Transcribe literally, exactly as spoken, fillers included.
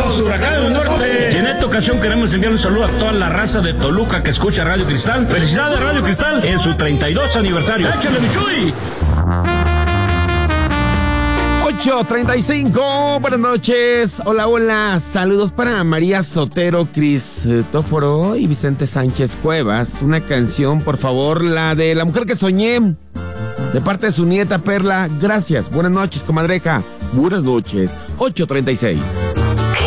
Los Huracanes del Norte. Y en esta ocasión queremos enviar un saludo a toda la raza de Toluca que escucha Radio Cristal. Felicidades Radio Cristal en su treinta y dos aniversario. ¡Échale, Michuy! ocho treinta y cinco, buenas noches. Hola, hola. Saludos para María Sotero, Cristóforo y Vicente Sánchez Cuevas. Una canción, por favor, la de La Mujer que Soñé, de parte de su nieta Perla. Gracias. Buenas noches, comadreja. Buenas noches. ocho treinta y seis.